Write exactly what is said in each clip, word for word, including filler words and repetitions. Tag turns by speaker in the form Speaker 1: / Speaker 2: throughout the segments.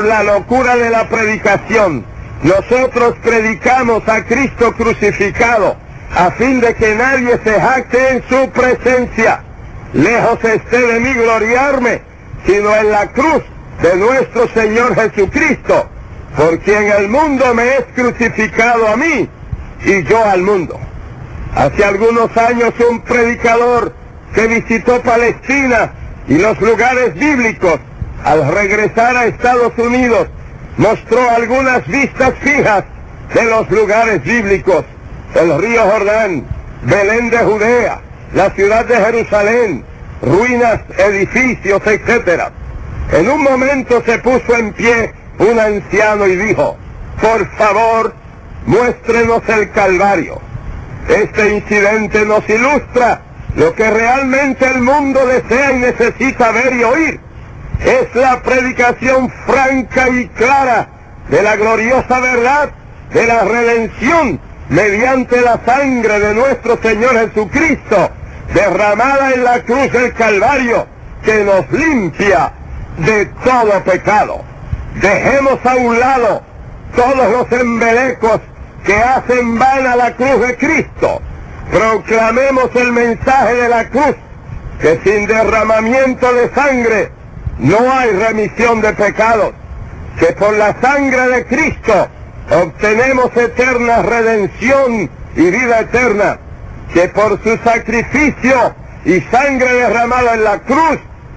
Speaker 1: por la locura de la predicación, nosotros predicamos a Cristo crucificado, a fin de que nadie se jacte en su presencia. Lejos esté de mí gloriarme, sino en la cruz de nuestro Señor Jesucristo, por quien el mundo me es crucificado a mí, y yo al mundo. Hace algunos años un predicador que visitó Palestina y los lugares bíblicos, al regresar a Estados Unidos, mostró algunas vistas fijas de los lugares bíblicos: el río Jordán, Belén de Judea, la ciudad de Jerusalén, ruinas, edificios, etcétera. En un momento se puso en pie un anciano y dijo: por favor, muéstrenos el Calvario. Este incidente nos ilustra lo que realmente el mundo desea y necesita ver y oír. Es la predicación franca y clara de la gloriosa verdad de la redención mediante la sangre de nuestro Señor Jesucristo, derramada en la cruz del Calvario, que nos limpia de todo pecado. Dejemos a un lado todos los embelecos que hacen vana la cruz de Cristo. Proclamemos el mensaje de la cruz, que sin derramamiento de sangre no hay remisión de pecados, que por la sangre de Cristo obtenemos eterna redención y vida eterna, que por su sacrificio y sangre derramada en la cruz,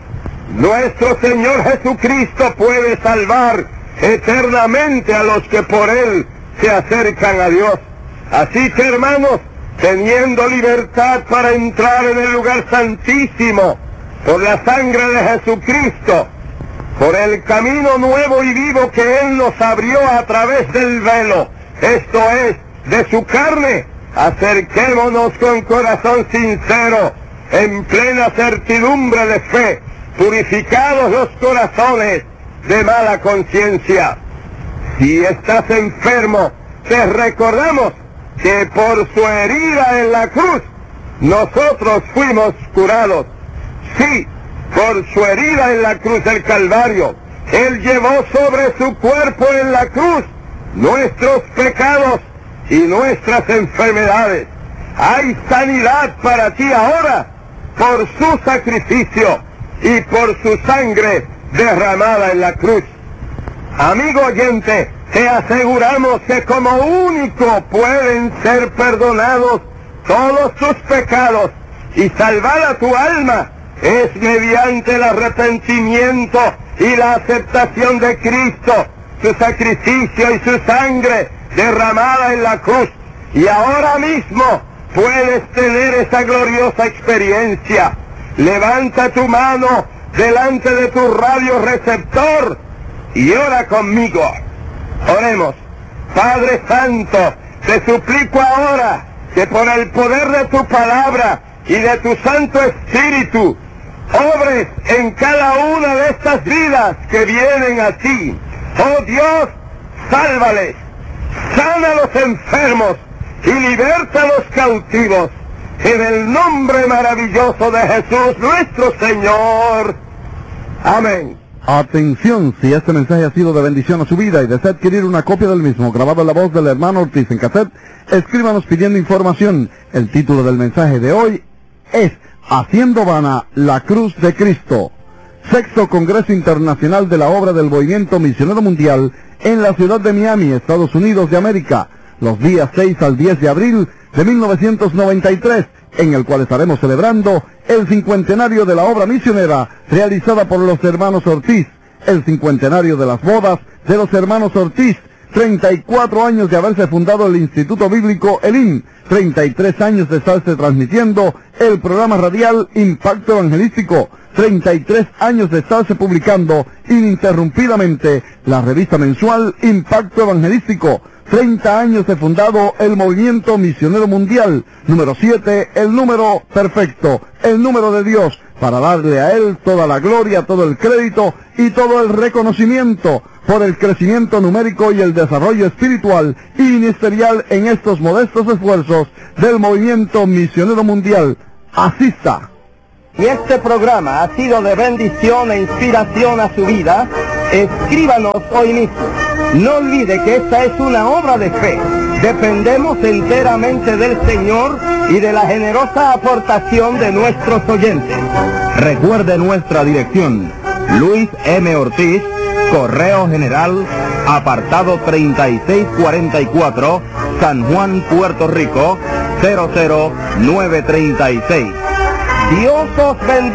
Speaker 1: nuestro Señor Jesucristo puede salvar eternamente a los que por Él se acercan a Dios. Así que, hermanos, teniendo libertad para entrar en el lugar santísimo por la sangre de Jesucristo, por el camino nuevo y vivo que Él nos abrió a través del velo, esto es, de su carne, acerquémonos con corazón sincero, en plena certidumbre de fe, purificados los corazones de mala conciencia. Si estás enfermo, te recordamos que por su herida en la cruz, nosotros fuimos curados. Sí, por su herida en la cruz del Calvario, Él llevó sobre su cuerpo en la cruz nuestros pecados y nuestras enfermedades. Hay sanidad para ti ahora por su sacrificio y por su sangre derramada en la cruz. Amigo oyente, te aseguramos que como único pueden ser perdonados todos tus pecados y salvar a tu alma es mediante el arrepentimiento y la aceptación de Cristo, su sacrificio y su sangre derramada en la cruz. Y ahora mismo puedes tener esa gloriosa experiencia. Levanta tu mano delante de tu radioreceptor y ora conmigo. Oremos. Padre Santo, te suplico ahora que por el poder de tu palabra y de tu Santo Espíritu, obres en cada una de estas vidas que vienen a ti. Oh Dios, sálvales, sana a los enfermos y liberta a los cautivos. En el nombre maravilloso de Jesús nuestro Señor. Amén.
Speaker 2: Atención, si este mensaje ha sido de bendición a su vida y desea adquirir una copia del mismo grabado en la voz del hermano Ortiz en cassette, escríbanos pidiendo información. El título del mensaje de hoy es Haciendo vana la cruz de Cristo. Sexto Congreso Internacional de la Obra del Movimiento Misionero Mundial en la ciudad de Miami, Estados Unidos de América, los días seis al diez de abril de mil novecientos noventa y tres, en el cual estaremos celebrando el cincuentenario de la obra misionera realizada por los hermanos Ortiz, el cincuentenario de las bodas de los hermanos Ortiz, treinta y cuatro años de haberse fundado el Instituto Bíblico Elim, treinta y tres años de estarse transmitiendo el programa radial Impacto Evangelístico, treinta y tres años de estarse publicando ininterrumpidamente la revista mensual Impacto Evangelístico, treinta años de fundado el Movimiento Misionero Mundial, número siete, el número perfecto, el número de Dios, para darle a Él toda la gloria, todo el crédito y todo el reconocimiento por el crecimiento numérico y el desarrollo espiritual y ministerial en estos modestos esfuerzos del Movimiento Misionero Mundial. Asista.
Speaker 1: Y este programa ha sido de bendición e inspiración a su vida, Escríbanos hoy mismo. No olvide que esta es una obra de fe. Dependemos enteramente del Señor y de la generosa aportación de nuestros oyentes.
Speaker 3: Recuerde nuestra dirección: Luis M. Ortiz, Correo General, apartado treinta y seis cuarenta y cuatro, San Juan, Puerto Rico, cero cero nueve treinta y seis.
Speaker 1: Dios os bendiga.